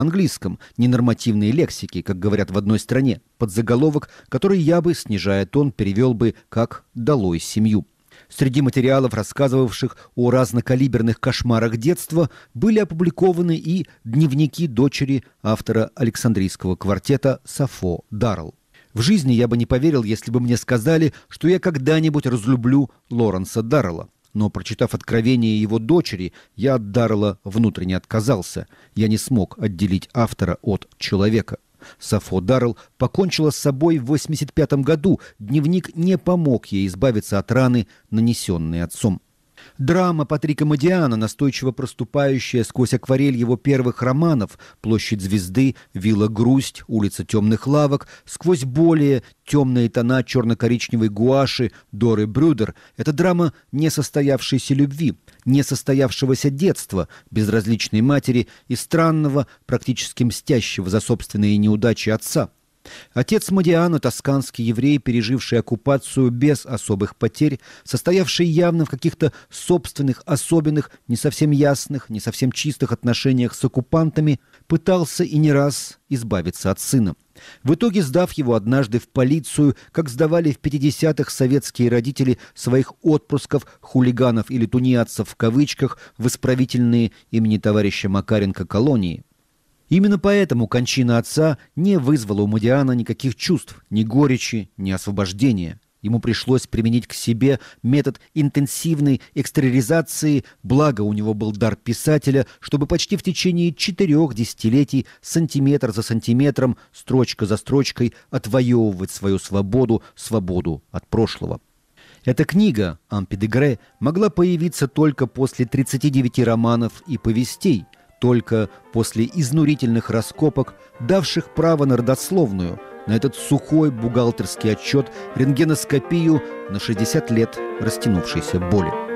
английском, ненормативной лексики, как говорят в одной стране, подзаголовок, который я бы, снижая тон, перевел бы как «долой семью». Среди материалов, рассказывавших о разнокалиберных кошмарах детства, были опубликованы и дневники дочери автора Александрийского квартета Сафо Даррелл. В жизни я бы не поверил, если бы мне сказали, что я когда-нибудь разлюблю Лоренса Даррелла. Но, прочитав откровение его дочери, я от Даррелла внутренне отказался. Я не смог отделить автора от человека. Сафо Даррелл покончила с собой в 1985 году. Дневник не помог ей избавиться от раны, нанесенной отцом. Драма Патрика Модиана, настойчиво проступающая сквозь акварель его первых романов «Площадь звезды», «Вилла Грусть», «Улица темных лавок», сквозь более темные тона черно-коричневой гуаши Доры Брюдер – это драма несостоявшейся любви, несостоявшегося детства, безразличной матери и странного, практически мстящего за собственные неудачи отца. Отец Модиана, тосканский еврей, переживший оккупацию без особых потерь, состоявший явно в каких-то собственных, особенных, не совсем ясных, не совсем чистых отношениях с оккупантами, пытался и не раз избавиться от сына. В итоге, сдав его однажды в полицию, как сдавали в 50-х советские родители своих отпрысков, хулиганов или тунеядцев в кавычках, в исправительные имени товарища Макаренко колонии. Именно поэтому кончина отца не вызвала у Модиана никаких чувств, ни горечи, ни освобождения. Ему пришлось применить к себе метод интенсивной экстериоризации, благо у него был дар писателя, чтобы почти в течение 4 десятилетий, сантиметр за сантиметром, строчка за строчкой отвоевывать свою свободу, свободу от прошлого. Эта книга «Ампи-де-Гре» могла появиться только после 39 романов и повестей, только после изнурительных раскопок, давших право на родословную, на этот сухой бухгалтерский отчет, рентгеноскопию на 60 лет растянувшейся боли.